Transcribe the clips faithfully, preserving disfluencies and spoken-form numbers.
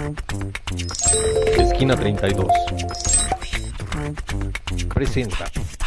Esquina treinta y dos presenta.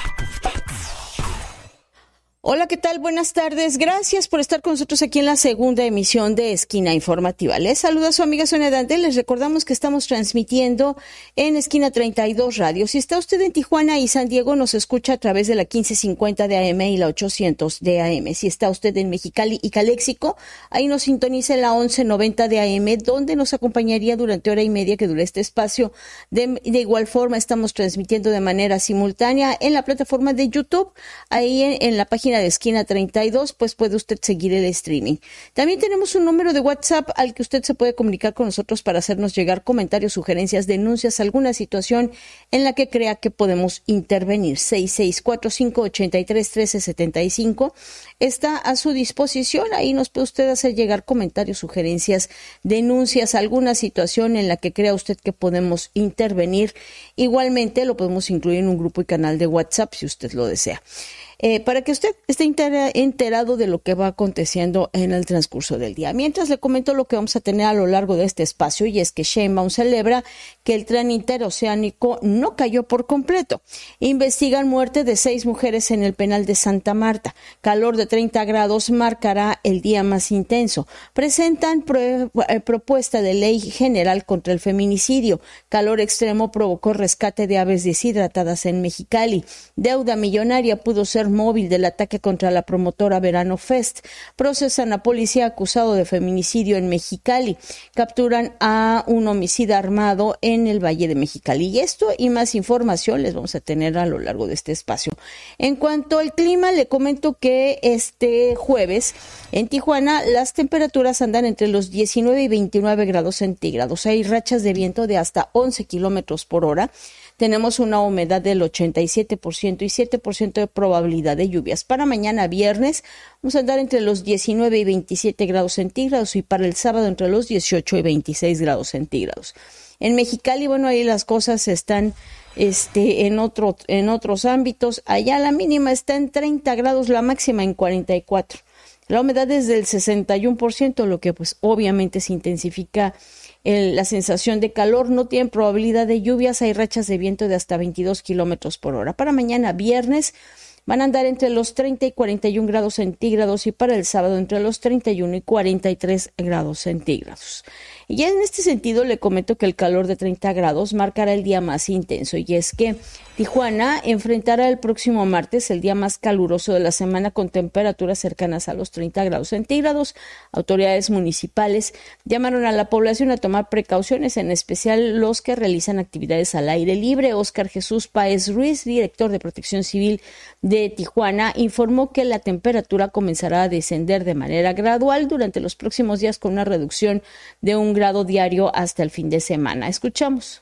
Hola, ¿qué tal? Buenas tardes. Gracias por estar con nosotros aquí en la segunda emisión de Esquina Informativa. Les saluda su amiga Sonia Dante. Les recordamos que estamos transmitiendo en Esquina treinta y dos Radio. Si está usted en Tijuana y San Diego, nos escucha a través de la quince cincuenta de A M y la ochocientos de A M. Si está usted en Mexicali y Caléxico, ahí nos sintoniza en la once noventa de A M, donde nos acompañaría durante hora y media que dure este espacio. De, de igual forma, estamos transmitiendo de manera simultánea en la plataforma de YouTube, ahí en, en la página de Esquina treinta y dos, pues puede usted seguir el streaming. También tenemos un número de WhatsApp al que usted se puede comunicar con nosotros para hacernos llegar comentarios, sugerencias, denuncias, alguna situación en la que crea que podemos intervenir. seis seis cuatro cinco ocho tres uno tres siete cinco está a su disposición. Ahí nos puede usted hacer llegar comentarios, sugerencias, denuncias, alguna situación en la que crea usted que podemos intervenir. Igualmente lo podemos incluir en un grupo y canal de WhatsApp si usted lo desea. Eh, para que usted esté enterado de lo que va aconteciendo en el transcurso del día. Mientras le comento lo que vamos a tener a lo largo de este espacio, y es que Sheinbaum celebra que el tren interoceánico no cayó por completo. Investigan muerte de seis mujeres en el penal de Santa Marta. Calor de treinta grados marcará el día más intenso. Presentan pro, eh, propuesta de ley general contra el feminicidio. Calor extremo provocó rescate de aves deshidratadas en Mexicali. Deuda millonaria pudo ser móvil del ataque contra la promotora Verano Fest. Procesan a policía acusado de feminicidio en Mexicali. Capturan a un homicida armado en el Valle de Mexicali. Y esto y más información les vamos a tener a lo largo de este espacio. En cuanto al clima, le comento que este jueves en Tijuana las temperaturas andan entre los diecinueve y veintinueve grados centígrados. Hay rachas de viento de hasta once kilómetros por hora. Tenemos una humedad del ochenta y siete por ciento y siete por ciento de probabilidad de lluvias. Para mañana viernes vamos a andar entre los diecinueve y veintisiete grados centígrados y para el sábado entre los dieciocho y veintiséis grados centígrados. En Mexicali, bueno, ahí las cosas están este, en, otro, en otros ámbitos. Allá la mínima está en treinta grados, la máxima en cuarenta y cuatro. La humedad es del sesenta y uno por ciento, lo que pues obviamente se intensifica el, la sensación de calor. No tienen probabilidad de lluvias, hay rachas de viento de hasta veintidós kilómetros por hora. Para mañana viernes van a andar entre los treinta y cuarenta y uno grados centígrados y para el sábado entre los treinta y uno y cuarenta y tres grados centígrados. Y ya en este sentido le comento que el calor de treinta grados marcará el día más intenso, y es que Tijuana enfrentará el próximo martes el día más caluroso de la semana con temperaturas cercanas a los treinta grados centígrados. Autoridades municipales llamaron a la población a tomar precauciones, en especial los que realizan actividades al aire libre. Óscar Jesús Páez Ruiz, director de Protección Civil de Tijuana, informó que la temperatura comenzará a descender de manera gradual durante los próximos días con una reducción de un grado diario hasta el fin de semana. Escuchamos.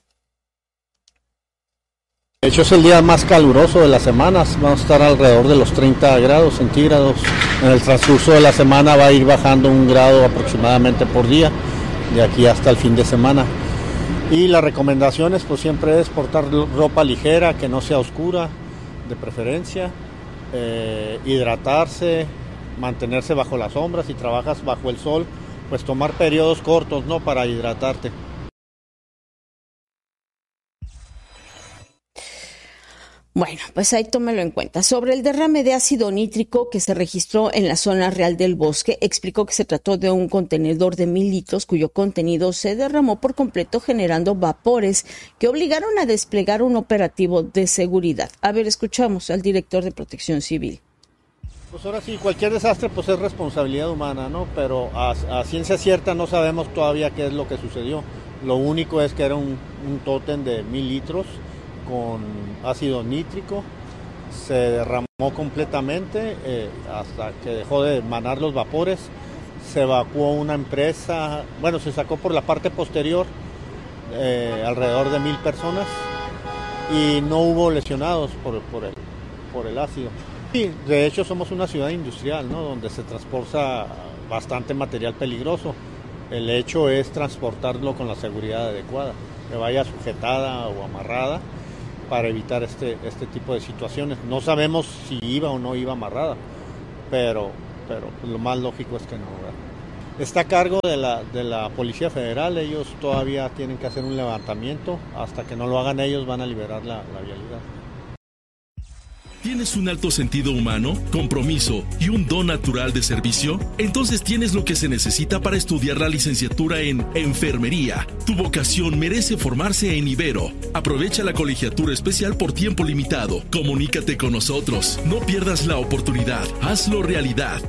De hecho es el día más caluroso de las semanas, vamos a estar alrededor de los treinta grados centígrados. En el transcurso de la semana va a ir bajando un grado aproximadamente por día, de aquí hasta el fin de semana. Y las recomendaciones pues siempre es portar ropa ligera, que no sea oscura, de preferencia, eh, hidratarse, mantenerse bajo la sombra. Si trabajas bajo el sol, pues tomar periodos cortos, ¿no?, para hidratarte. Bueno, pues ahí tómelo en cuenta. Sobre el derrame de ácido nítrico que se registró en la zona Real del Bosque, explicó que se trató de un contenedor de mil litros cuyo contenido se derramó por completo, generando vapores que obligaron a desplegar un operativo de seguridad. A ver, escuchamos al director de Protección Civil. Pues ahora sí, cualquier desastre pues es responsabilidad humana, ¿no? Pero a, a ciencia cierta no sabemos todavía qué es lo que sucedió. Lo único es que era un, un tótem de mil litros con ácido nítrico, se derramó completamente eh, hasta que dejó de emanar los vapores. Se evacuó una empresa, bueno, se sacó por la parte posterior eh, alrededor de mil personas y no hubo lesionados por, por, el, por el ácido. Sí, de hecho somos una ciudad industrial, ¿no?, donde se transporta bastante material peligroso. El hecho es transportarlo con la seguridad adecuada, que vaya sujetada o amarrada para evitar este, este tipo de situaciones. No sabemos si iba o no iba amarrada, pero, pero lo más lógico es que no, ¿verdad? está a cargo de la, de la Policía Federal. Ellos todavía tienen que hacer un levantamiento. Hasta que no lo hagan ellos van a liberar la, la vialidad. ¿Tienes un alto sentido humano, compromiso y un don natural de servicio? Entonces tienes lo que se necesita para estudiar la licenciatura en Enfermería. Tu vocación merece formarse en Ibero. Aprovecha la colegiatura especial por tiempo limitado. Comunícate con nosotros. No pierdas la oportunidad. Hazlo realidad.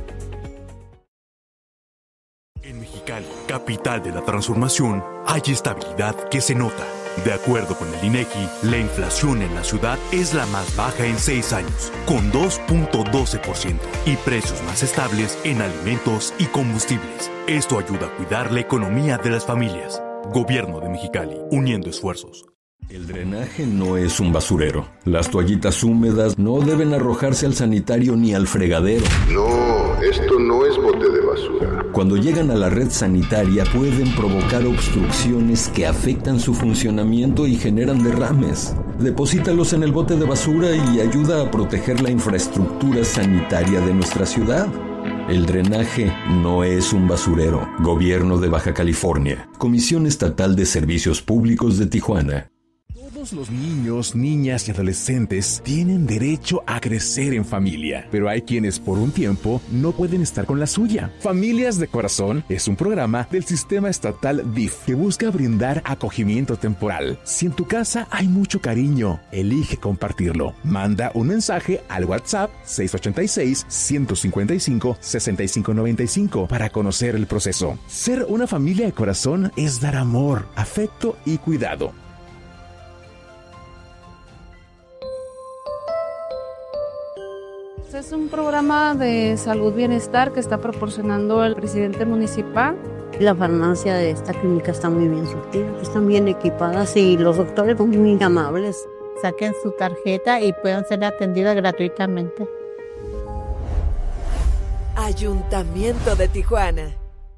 En Mexicali, capital de la transformación, hay estabilidad que se nota. De acuerdo con el INEGI, la inflación en la ciudad es la más baja en seis años, con dos punto doce por ciento, y precios más estables en alimentos y combustibles. Esto ayuda a cuidar la economía de las familias. Gobierno de Mexicali, uniendo esfuerzos. El drenaje no es un basurero. Las toallitas húmedas no deben arrojarse al sanitario ni al fregadero. No, esto no es bote de basura. Cuando llegan a la red sanitaria pueden provocar obstrucciones que afectan su funcionamiento y generan derrames. Deposítalos en el bote de basura y ayuda a proteger la infraestructura sanitaria de nuestra ciudad. El drenaje no es un basurero. Gobierno de Baja California. Comisión Estatal de Servicios Públicos de Tijuana. Todos los niños, niñas y adolescentes tienen derecho a crecer en familia, pero hay quienes por un tiempo no pueden estar con la suya. Familias de Corazón es un programa del sistema estatal D I F que busca brindar acogimiento temporal. Si en tu casa hay mucho cariño, elige compartirlo. Manda un mensaje al WhatsApp seis ocho seis, uno cinco cinco, seis cinco nueve cinco para conocer el proceso. Ser una familia de corazón es dar amor, afecto y cuidado. Es un programa de salud bienestar que está proporcionando el presidente municipal. La farmacia de esta clínica está muy bien surtida, están bien equipadas y los doctores son muy amables. Saquen su tarjeta y puedan ser atendidas gratuitamente. Ayuntamiento de Tijuana.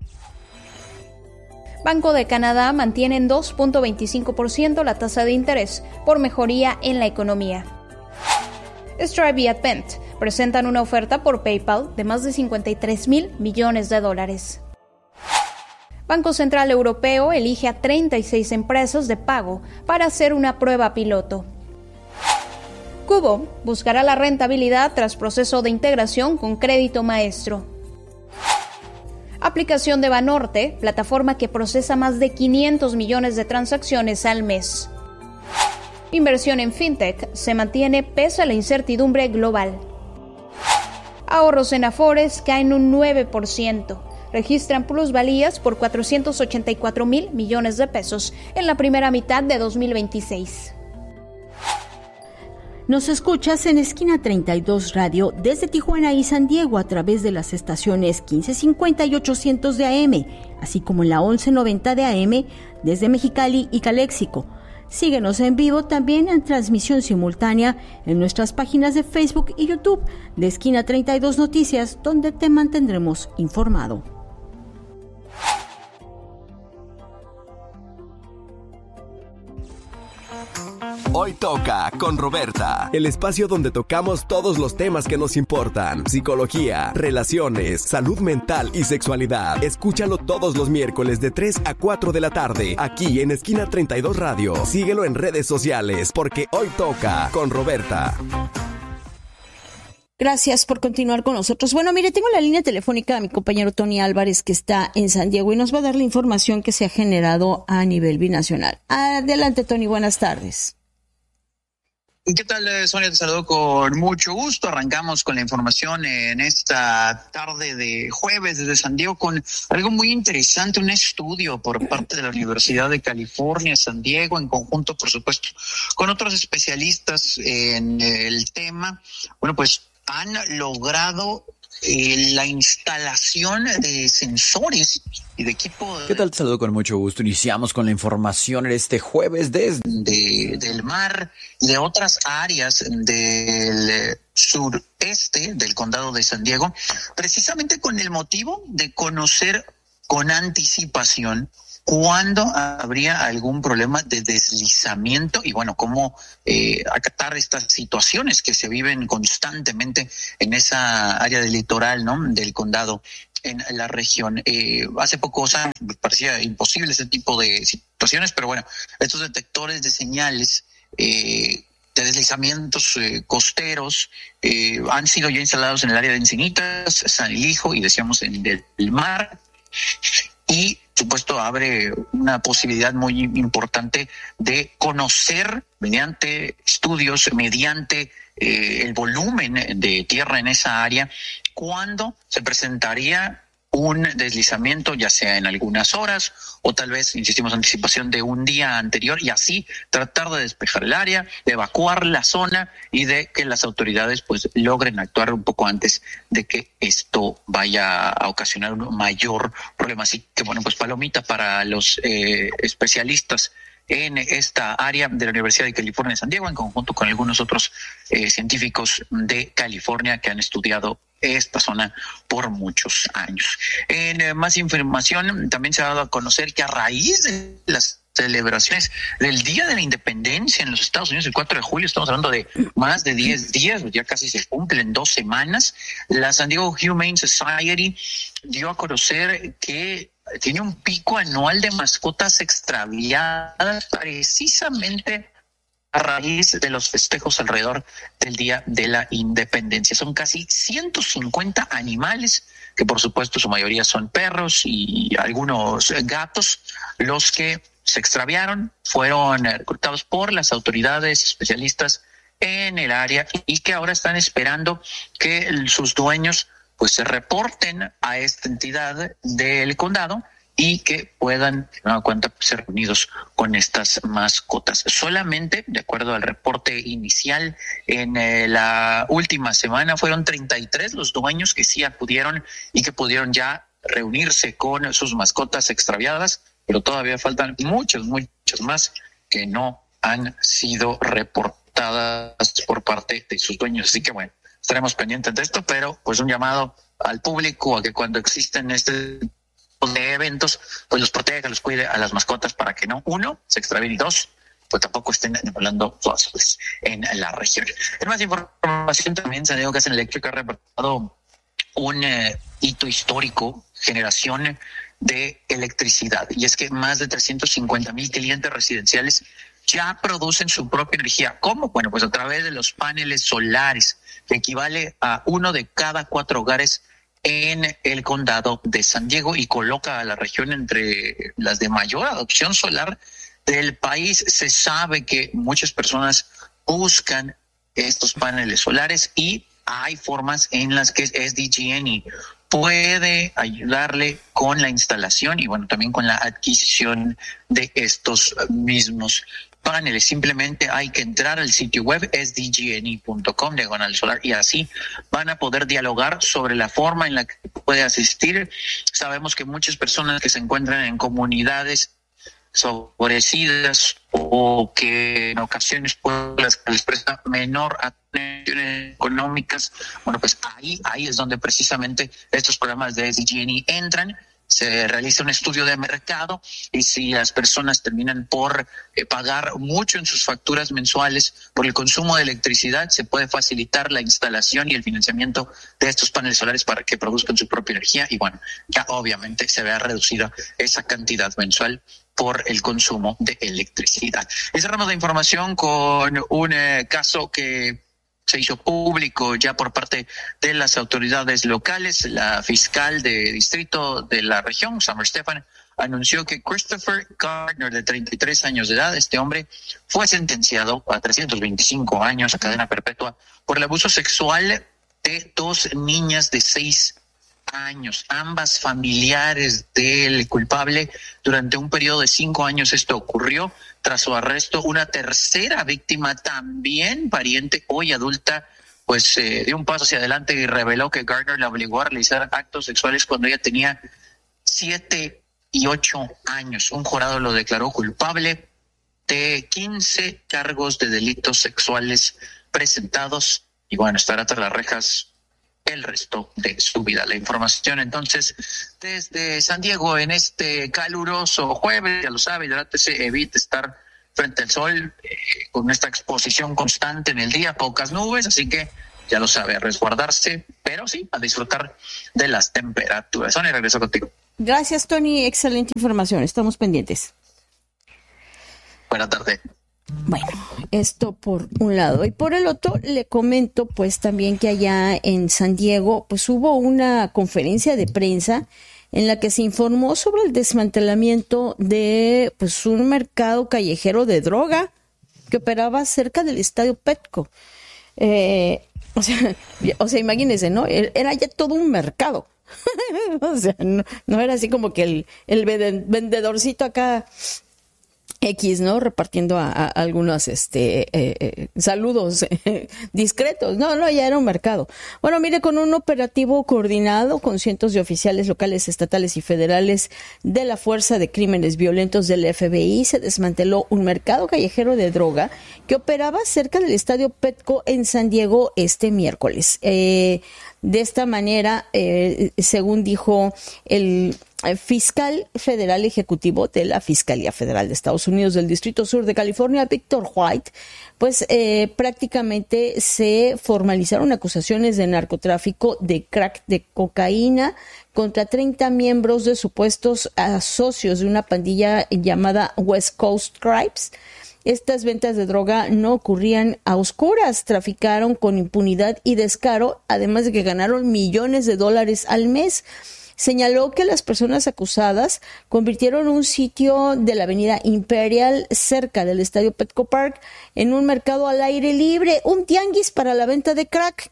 Banco de Canadá mantiene en dos punto veinticinco por ciento la tasa de interés por mejoría en la economía. Stripe y Advent presentan una oferta por PayPal de más de cincuenta y tres mil millones de dólares. Banco Central Europeo elige a treinta y seis empresas de pago para hacer una prueba piloto. Cubo buscará la rentabilidad tras proceso de integración con Crédito Maestro. Aplicación de Banorte, plataforma que procesa más de quinientos millones de transacciones al mes. Inversión en fintech se mantiene pese a la incertidumbre global. Ahorros en Afores caen un nueve por ciento. Registran plusvalías por cuatrocientos ochenta y cuatro mil millones de pesos en la primera mitad de dos mil veintiséis. Nos escuchas en Esquina treinta y dos Radio desde Tijuana y San Diego a través de las estaciones quince cincuenta y ochocientos de A M, así como en la once noventa de A M desde Mexicali y Caléxico. Síguenos en vivo también en transmisión simultánea en nuestras páginas de Facebook y YouTube de Esquina treinta y dos Noticias, donde te mantendremos informado. Hoy toca con Roberta, el espacio donde tocamos todos los temas que nos importan: psicología, relaciones, salud mental y sexualidad. Escúchalo todos los miércoles de tres a cuatro de la tarde, aquí en Esquina treinta y dos Radio. Síguelo en redes sociales, porque hoy toca con Roberta. Gracias por continuar con nosotros. Bueno, mire, tengo la línea telefónica a mi compañero Tony Álvarez, que está en San Diego y nos va a dar la información que se ha generado a nivel binacional. Adelante, Tony, buenas tardes. ¿Qué tal, Sonia? Te saludo con mucho gusto. Arrancamos con la información en esta tarde de jueves desde San Diego con algo muy interesante, un estudio por parte de la Universidad de California, San Diego, en conjunto, por supuesto, con otros especialistas en el tema. Bueno, pues han logrado eh, la instalación de sensores y de equipo. ¿Qué tal? Te saludo con mucho gusto. Iniciamos con la información en este jueves desde de, del mar y de otras áreas del sureste del condado de San Diego, precisamente con el motivo de conocer con anticipación cuándo habría algún problema de deslizamiento y, bueno, cómo eh, acatar estas situaciones que se viven constantemente en esa área del litoral, ¿no?, del condado en la región. Eh, hace pocos años me parecía imposible ese tipo de situaciones, pero bueno, estos detectores de señales eh, de deslizamientos eh, costeros eh, han sido ya instalados en el área de Encinitas, San Elijo y decíamos en el, el mar, y supuesto abre una posibilidad muy importante de conocer mediante estudios, mediante eh, el volumen de tierra en esa área, cuándo se presentaría un deslizamiento, ya sea en algunas horas o tal vez, insistimos, anticipación de un día anterior, y así tratar de despejar el área, de evacuar la zona y de que las autoridades pues logren actuar un poco antes de que esto vaya a ocasionar un mayor problema. Así que bueno, pues palomita para los eh, especialistas en esta área de la Universidad de California de San Diego, en conjunto con algunos otros eh, científicos de California que han estudiado esta zona por muchos años. En eh, más información, también se ha dado a conocer que a raíz de las celebraciones del Día de la Independencia en los Estados Unidos, el cuatro de julio, estamos hablando de más de diez días, ya casi se cumplen dos semanas, la San Diego Humane Society dio a conocer que tiene un pico anual de mascotas extraviadas precisamente a raíz de los festejos alrededor del Día de la Independencia. Son casi ciento cincuenta animales, que por supuesto su mayoría son perros y algunos gatos, los que se extraviaron, fueron reclutados por las autoridades especialistas en el área y que ahora están esperando que sus dueños pues se reporten a esta entidad del condado y que puedan, de cuenta, ser reunidos con estas mascotas. Solamente, de acuerdo al reporte inicial, en eh, la última semana fueron treinta y tres los dueños que sí acudieron y que pudieron ya reunirse con sus mascotas extraviadas, pero todavía faltan muchos, muchos más que no han sido reportadas por parte de sus dueños. Así que bueno, estaremos pendientes de esto, pero pues un llamado al público a que cuando existen este de eventos, pues los proteja, los cuide a las mascotas para que no, uno, se extravíen y dos, pues tampoco estén volando fósiles en la región. En más información también, San Diego Gas and Electric ha reportado un eh, hito histórico, generación de electricidad, y es que más de trescientos cincuenta mil clientes residenciales ya producen su propia energía. ¿Cómo? Bueno, pues a través de los paneles solares, que equivale a uno de cada cuatro hogares en el condado de San Diego y coloca a la región entre las de mayor adopción solar del país. Se sabe que muchas personas buscan estos paneles solares y hay formas en las que S D G N E puede ayudarle con la instalación y bueno, también con la adquisición de estos mismos paneles. Simplemente hay que entrar al sitio web s d g n e punto com diagonal solar y así van a poder dialogar sobre la forma en la que puede asistir. Sabemos que muchas personas que se encuentran en comunidades favorecidas o que en ocasiones pues, les presta menor atención económicas, bueno, pues ahí, ahí es donde precisamente estos programas de S D G N E entran. Se realiza un estudio de mercado y si las personas terminan por eh, pagar mucho en sus facturas mensuales por el consumo de electricidad, se puede facilitar la instalación y el financiamiento de estos paneles solares para que produzcan su propia energía y bueno, ya obviamente se vea reducida esa cantidad mensual por el consumo de electricidad. Y cerramos la información con un eh, caso que se hizo público ya por parte de las autoridades locales. La fiscal de distrito de la región, Summer Stephan, anunció que Christopher Gardner, de treinta y tres años de edad, este hombre fue sentenciado a trescientos veinticinco años a cadena perpetua por el abuso sexual de dos niñas de seis años, ambas familiares del culpable. Durante un periodo de cinco años esto ocurrió. Tras su arresto, una tercera víctima, también pariente hoy adulta, pues eh, dio un paso hacia adelante y reveló que Gardner la obligó a realizar actos sexuales cuando ella tenía siete y ocho años. Un jurado lo declaró culpable de quince cargos de delitos sexuales presentados y bueno, estará tras las rejas el resto de su vida. La información entonces desde San Diego en este caluroso jueves, ya lo sabe, hidrátese, evite estar frente al sol eh, con esta exposición constante en el día, pocas nubes, así que ya lo sabe, a resguardarse, pero sí, a disfrutar de las temperaturas. Sonia, regreso contigo. Gracias, Tony. Excelente información. Estamos pendientes. Buenas tardes. Bueno, esto por un lado. Y por el otro, le comento pues también que allá en San Diego pues hubo una conferencia de prensa en la que se informó sobre el desmantelamiento de pues un mercado callejero de droga que operaba cerca del estadio Petco. Eh, o sea, o sea, imagínense, ¿no? Era ya todo un mercado. O sea, no, no era así como que el, el vendedorcito acá X, ¿no? Repartiendo a, a algunos este, eh, eh, saludos eh, discretos. No, no, ya era un mercado. Bueno, mire, con un operativo coordinado con cientos de oficiales locales, estatales y federales de la Fuerza de Crímenes Violentos del F B I, se desmanteló un mercado callejero de droga que operaba cerca del estadio Petco en San Diego este miércoles. Eh, de esta manera, eh, según dijo el fiscal federal ejecutivo de la Fiscalía Federal de Estados Unidos del Distrito Sur de California, Victor White, pues eh, prácticamente se formalizaron acusaciones de narcotráfico de crack de cocaína contra treinta miembros de supuestos uh, socios de una pandilla llamada West Coast Crips. Estas ventas de droga no ocurrían a oscuras, traficaron con impunidad y descaro, además de que ganaron millones de dólares al mes. Señaló que las personas acusadas convirtieron un sitio de la avenida Imperial cerca del estadio Petco Park en un mercado al aire libre, un tianguis para la venta de crack.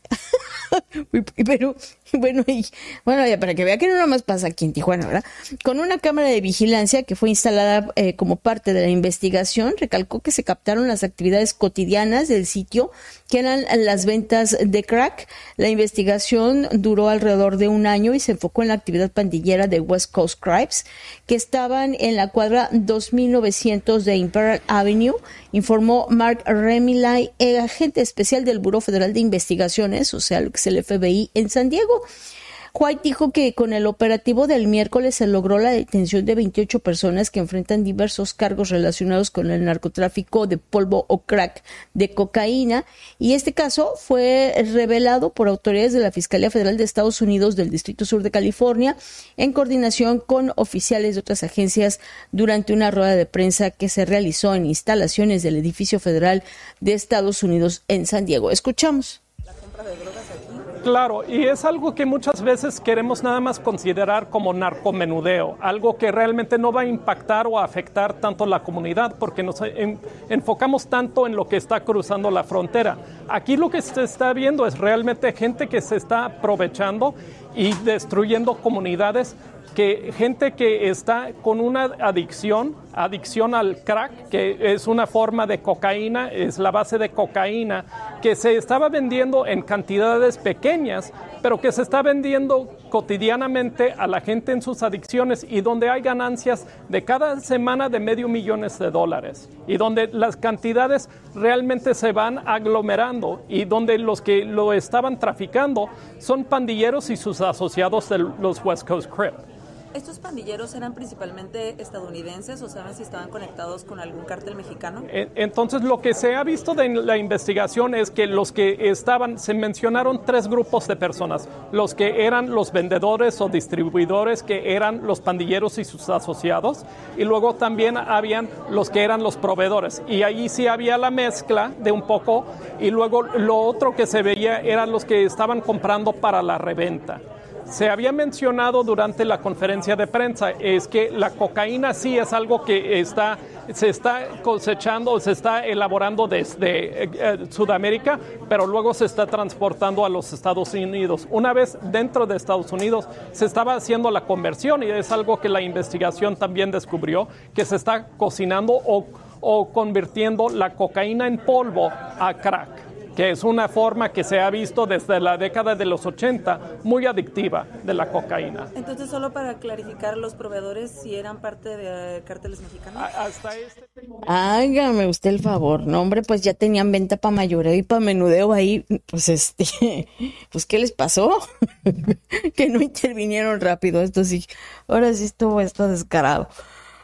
Pero, bueno, y, bueno, ya para que vea que no nomás pasa aquí en Tijuana, ¿verdad? Con una cámara de vigilancia que fue instalada eh, como parte de la investigación, recalcó que se captaron las actividades cotidianas del sitio, que eran las ventas de crack. La investigación duró alrededor de un año y se enfocó en la actividad pandillera de West Coast Crips, que estaban en la cuadra dos mil novecientos de Imperial Avenue, informó Mark Remilay, agente especial del Buró Federal de Investigaciones, o sea, lo que es el F B I en San Diego. White dijo que con el operativo del miércoles se logró la detención de veintiocho personas que enfrentan diversos cargos relacionados con el narcotráfico de polvo o crack de cocaína, y este caso fue revelado por autoridades de la Fiscalía Federal de Estados Unidos del Distrito Sur de California en coordinación con oficiales de otras agencias durante una rueda de prensa que se realizó en instalaciones del edificio federal de Estados Unidos en San Diego. Escuchamos. La compra de drogas aquí. Claro, y es algo que muchas veces queremos nada más considerar como narcomenudeo, algo que realmente no va a impactar o a afectar tanto la comunidad porque nos en, enfocamos tanto en lo que está cruzando la frontera. Aquí lo que se está viendo es realmente gente que se está aprovechando y destruyendo comunidades, que gente que está con una adicción, adicción al crack, que es una forma de cocaína, es la base de cocaína, que se estaba vendiendo en cantidades pequeñas, pero que se está vendiendo cotidianamente a la gente en sus adicciones y donde hay ganancias de cada semana de medio millones de dólares y donde las cantidades realmente se van aglomerando y donde los que lo estaban traficando son pandilleros y sus asociados de los West Coast Crips. ¿Estos pandilleros eran principalmente estadounidenses o saben si estaban conectados con algún cártel mexicano? Entonces, lo que se ha visto de la investigación es que los que estaban, se mencionaron tres grupos de personas. Los que eran los vendedores o distribuidores, que eran los pandilleros y sus asociados, y luego también habían los que eran los proveedores. Y allí sí había la mezcla de un poco, y luego lo otro que se veía eran los que estaban comprando para la reventa. Se había mencionado durante la conferencia de prensa es que la cocaína sí es algo que está, se está cosechando, se está elaborando desde eh, Sudamérica, pero luego se está transportando a los Estados Unidos. Una vez dentro de Estados Unidos se estaba haciendo la conversión y es algo que la investigación también descubrió, que se está cocinando o, o convirtiendo la cocaína en polvo a crack, que es una forma que se ha visto desde la década de los ochenta, muy adictiva de la cocaína. Entonces, solo para clarificar, ¿los proveedores si eran parte de cárteles mexicanos? Hasta este momento. Hágame usted el favor, no hombre, pues ya tenían venta para mayoreo y para menudeo ahí, pues este, pues ¿qué les pasó? Que no intervinieron rápido, esto sí, ahora sí estuvo esto descarado.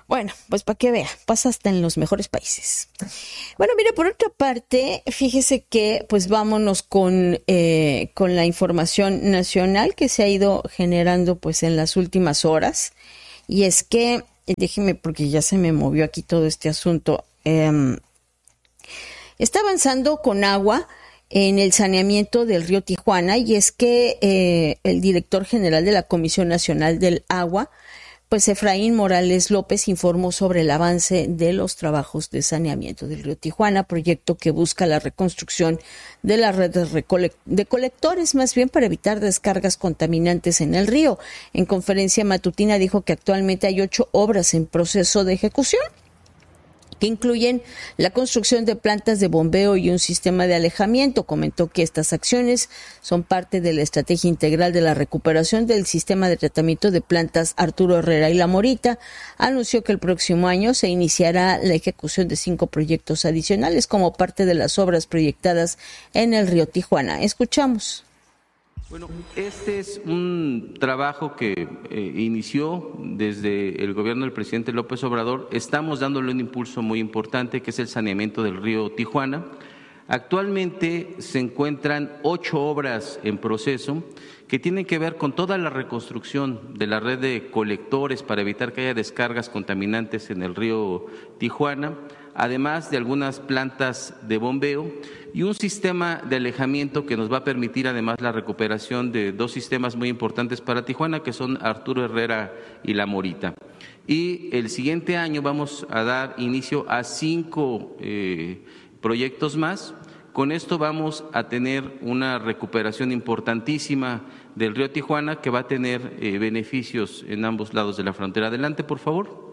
Bueno, pues para que vea, pasa hasta en los mejores países. Bueno, mire, por otra parte, fíjese que pues vámonos con, eh, con la información nacional que se ha ido generando pues en las últimas horas. Y es que, déjeme porque ya se me movió aquí todo este asunto, eh, está avanzando con agua en el saneamiento del río Tijuana, y es que eh, el director general de la Comisión Nacional del Agua, pues Efraín Morales López, informó sobre el avance de los trabajos de saneamiento del río Tijuana, proyecto que busca la reconstrucción de la red de, de colectores, más bien para evitar descargas contaminantes en el río. En conferencia matutina dijo que actualmente hay ocho obras en proceso de ejecución, que incluyen la construcción de plantas de bombeo y un sistema de alejamiento. Comentó que estas acciones son parte de la estrategia integral de la recuperación del sistema de tratamiento de plantas Arturo Herrera y La Morita. Anunció que el próximo año se iniciará la ejecución de cinco proyectos adicionales como parte de las obras proyectadas en el río Tijuana. Escuchamos. Bueno, este es un trabajo que eh, inició desde el gobierno del presidente López Obrador. Estamos dándole un impulso muy importante, que es el saneamiento del río Tijuana. Actualmente se encuentran ocho obras en proceso que tienen que ver con toda la reconstrucción de la red de colectores para evitar que haya descargas contaminantes en el río Tijuana, además de algunas plantas de bombeo y un sistema de alejamiento que nos va a permitir además la recuperación de dos sistemas muy importantes para Tijuana, que son Arturo Herrera y La Morita. Y el siguiente año vamos a dar inicio a cinco eh, proyectos más. Con esto vamos a tener una recuperación importantísima del río Tijuana, que va a tener eh, beneficios en ambos lados de la frontera. Adelante, por favor.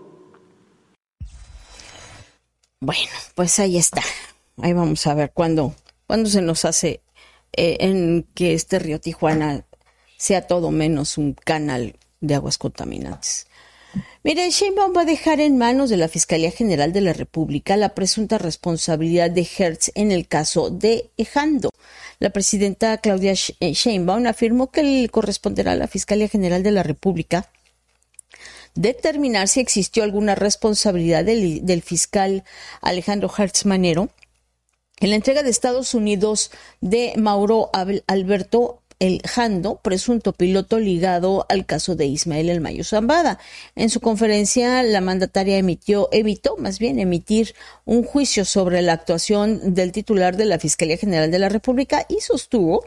Bueno, pues ahí está. Ahí vamos a ver cuándo, cuándo se nos hace eh, en que este río Tijuana sea todo menos un canal de aguas contaminantes. Mire, Sheinbaum va a dejar en manos de la Fiscalía General de la República la presunta responsabilidad de Hertz en el caso de Ejando. La presidenta Claudia Sheinbaum afirmó que le corresponderá a la Fiscalía General de la República determinar si existió alguna responsabilidad del, del fiscal Alejandro Hertz Manero en la entrega de Estados Unidos de Mauro Alberto El Jando, presunto piloto ligado al caso de Ismael El Mayo Zambada. En su conferencia, la mandataria emitió, evitó más bien emitir un juicio sobre la actuación del titular de la Fiscalía General de la República y sostuvo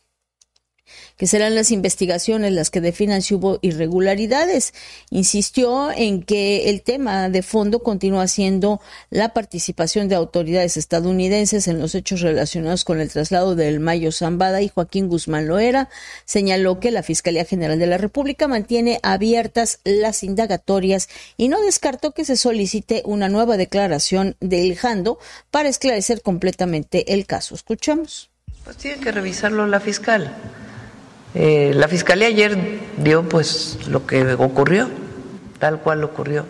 que serán las investigaciones las que definan si hubo irregularidades. Insistió en que el tema de fondo continúa siendo la participación de autoridades estadounidenses en los hechos relacionados con el traslado del Mayo Zambada y Joaquín Guzmán Loera. Señaló que la Fiscalía General de la República mantiene abiertas las indagatorias y no descartó que se solicite una nueva declaración de El Jando para esclarecer completamente el caso. Escuchamos. Pues tiene que revisarlo la fiscal. Eh, la Fiscalía ayer dio pues lo que ocurrió, tal cual ocurrió,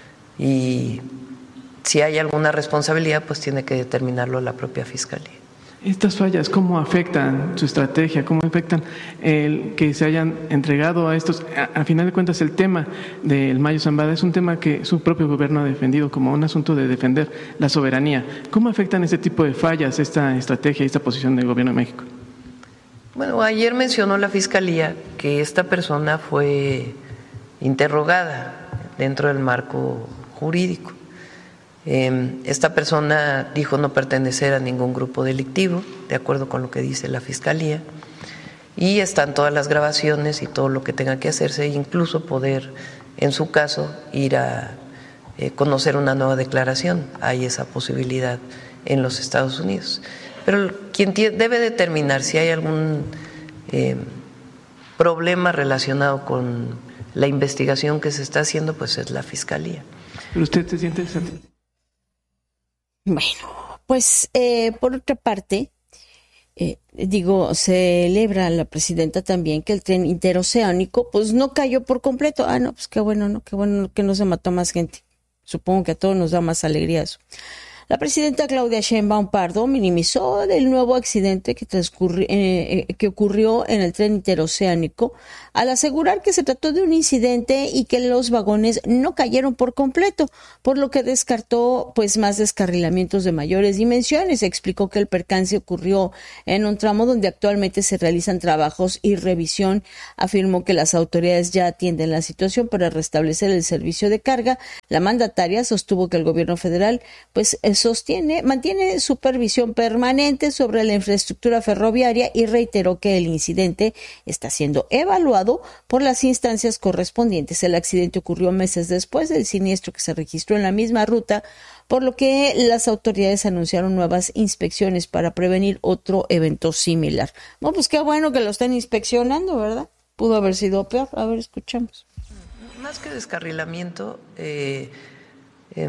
y si hay alguna responsabilidad pues tiene que determinarlo la propia Fiscalía. Estas fallas, ¿cómo afectan su estrategia? ¿Cómo afectan el que se hayan entregado a estos? A, a final de cuentas, el tema del Mayo Zambada es un tema que su propio gobierno ha defendido como un asunto de defender la soberanía. ¿Cómo afectan este tipo de fallas, esta estrategia y esta posición del gobierno de México? Bueno, ayer mencionó la Fiscalía que esta persona fue interrogada dentro del marco jurídico. Eh, esta persona dijo no pertenecer a ningún grupo delictivo, de acuerdo con lo que dice la Fiscalía, y están todas las grabaciones y todo lo que tenga que hacerse, incluso poder, en su caso, ir a eh, conocer una nueva declaración. Hay esa posibilidad en los Estados Unidos. Pero quien debe determinar si hay algún eh, problema relacionado con la investigación que se está haciendo, pues es la Fiscalía. ¿Pero usted se siente satisfecho? Bueno, pues eh, por otra parte, eh, digo, celebra la presidenta también que el tren interoceánico pues no cayó por completo. Ah, no, pues qué bueno, ¿no? Qué bueno que no se mató más gente. Supongo que a todos nos da más alegría eso. La presidenta Claudia Sheinbaum Pardo minimizó el nuevo accidente que, eh, que ocurrió en el tren interoceánico al asegurar que se trató de un incidente y que los vagones no cayeron por completo, por lo que descartó pues más descarrilamientos de mayores dimensiones. Explicó que el percance ocurrió en un tramo donde actualmente se realizan trabajos y revisión. Afirmó que las autoridades ya atienden la situación para restablecer el servicio de carga. La mandataria sostuvo que el gobierno federal pues sostiene, mantiene supervisión permanente sobre la infraestructura ferroviaria y reiteró que el incidente está siendo evaluado por las instancias correspondientes. El accidente ocurrió meses después del siniestro que se registró en la misma ruta, por lo que las autoridades anunciaron nuevas inspecciones para prevenir otro evento similar. Bueno, pues qué bueno que lo están inspeccionando, ¿verdad? Pudo haber sido peor. A ver, escuchamos. Más que descarrilamiento, eh, eh,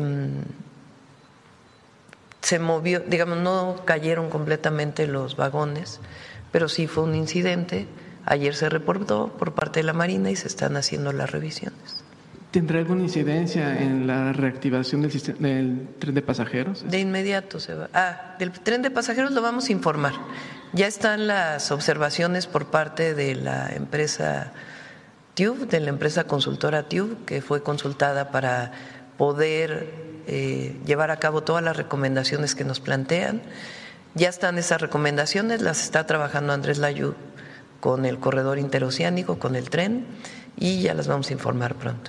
se movió, digamos, no cayeron completamente los vagones, pero sí fue un incidente. Ayer se reportó por parte de la Marina y se están haciendo las revisiones. ¿Tendrá alguna incidencia en la reactivación del, sistema, del tren de pasajeros? De inmediato se va. Ah, del tren de pasajeros lo vamos a informar. Ya están las observaciones por parte de la empresa TÜV, de la empresa consultora TÜV, que fue consultada para poder eh, llevar a cabo todas las recomendaciones que nos plantean. Ya están esas recomendaciones, las está trabajando Andrés Layud con el corredor interoceánico, con el tren, y ya las vamos a informar pronto.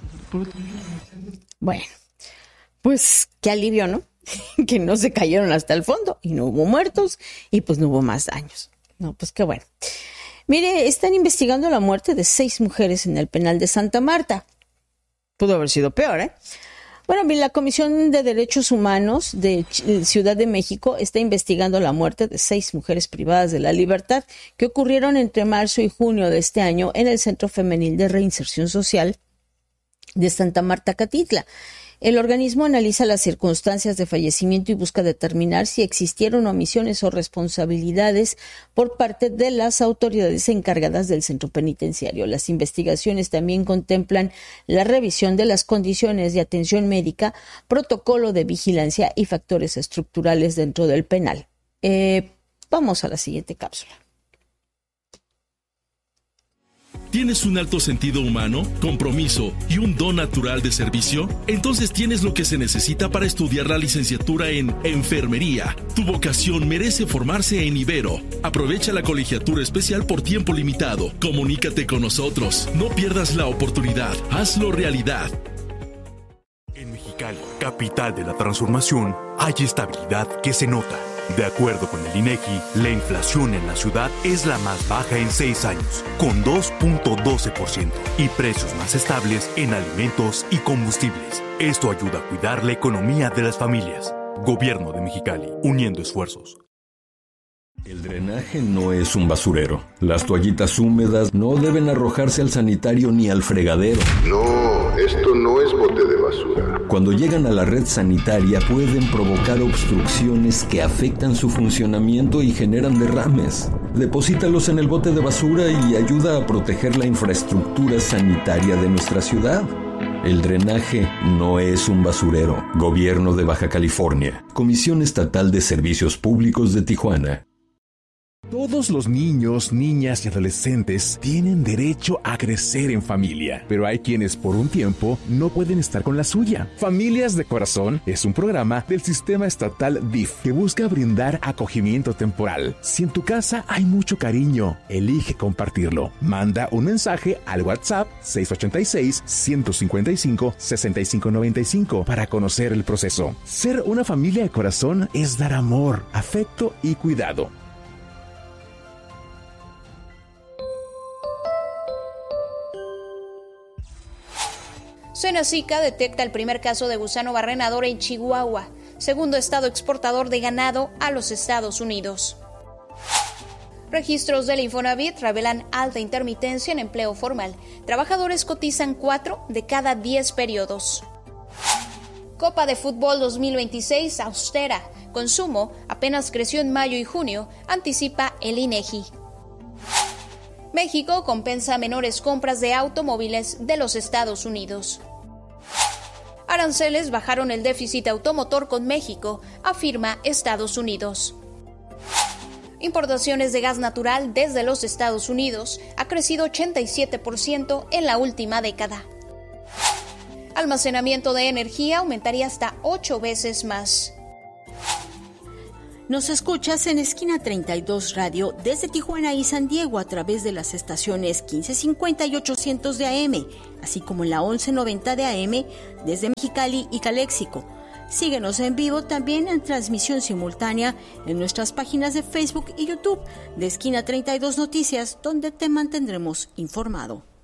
Bueno, pues qué alivio, ¿no? Que no se cayeron hasta el fondo y no hubo muertos y pues no hubo más daños. No, pues qué bueno. Mire, están investigando la muerte de seis mujeres en el penal de Santa Marta. Pudo haber sido peor, ¿eh? Bueno, la Comisión de Derechos Humanos de Ciudad de México está investigando la muerte de seis mujeres privadas de la libertad que ocurrieron entre marzo y junio de este año en el Centro Femenil de Reinserción Social de Santa Marta, Catitla. El organismo analiza las circunstancias de fallecimiento y busca determinar si existieron omisiones o responsabilidades por parte de las autoridades encargadas del centro penitenciario. Las investigaciones también contemplan la revisión de las condiciones de atención médica, protocolo de vigilancia y factores estructurales dentro del penal. Eh, vamos a la siguiente cápsula. ¿Tienes un alto sentido humano, compromiso y un don natural de servicio? Entonces tienes lo que se necesita para estudiar la licenciatura en Enfermería. Tu vocación merece formarse en Ibero. Aprovecha la colegiatura especial por tiempo limitado. Comunícate con nosotros. No pierdas la oportunidad. Hazlo realidad. En Mexicali, capital de la transformación, hay estabilidad que se nota. De acuerdo con el INEGI, la inflación en la ciudad es la más baja en seis años, con dos punto doce por ciento, y precios más estables en alimentos y combustibles. Esto ayuda a cuidar la economía de las familias. Gobierno de Mexicali, uniendo esfuerzos. El drenaje no es un basurero. Las toallitas húmedas no deben arrojarse al sanitario ni al fregadero. No, esto no es bote de basura. Cuando llegan a la red sanitaria pueden provocar obstrucciones que afectan su funcionamiento y generan derrames. Deposítalos en el bote de basura y ayuda a proteger la infraestructura sanitaria de nuestra ciudad. El drenaje no es un basurero. Gobierno de Baja California. Comisión Estatal de Servicios Públicos de Tijuana. Todos los niños, niñas y adolescentes tienen derecho a crecer en familia, pero hay quienes por un tiempo no pueden estar con la suya. Familias de Corazón es un programa del sistema estatal D I F que busca brindar acogimiento temporal. Si en tu casa hay mucho cariño, elige compartirlo. Manda un mensaje al WhatsApp seis ocho seis, uno cinco cinco, seis cinco nueve cinco para conocer el proceso. Ser una familia de corazón es dar amor, afecto y cuidado. Senacica detecta el primer caso de gusano barrenador en Chihuahua, segundo estado exportador de ganado a los Estados Unidos. Registros del Infonavit revelan alta intermitencia en empleo formal. Trabajadores cotizan cuatro de cada diez periodos. Copa de Fútbol dos mil veintiséis austera. Consumo apenas creció en mayo y junio, anticipa el INEGI. México compensa menores compras de automóviles de los Estados Unidos. Aranceles bajaron el déficit automotor con México, afirma Estados Unidos. Importaciones de gas natural desde los Estados Unidos ha crecido ochenta y siete por ciento en la última década. Almacenamiento de energía aumentaría hasta ocho veces más. Nos escuchas en Esquina treinta y dos Radio desde Tijuana y San Diego a través de las estaciones quince cincuenta y ochocientos de A M, así como en la once noventa de A M desde Mexicali y Caléxico. Síguenos en vivo también en transmisión simultánea en nuestras páginas de Facebook y YouTube de Esquina treinta y dos Noticias, donde te mantendremos informado.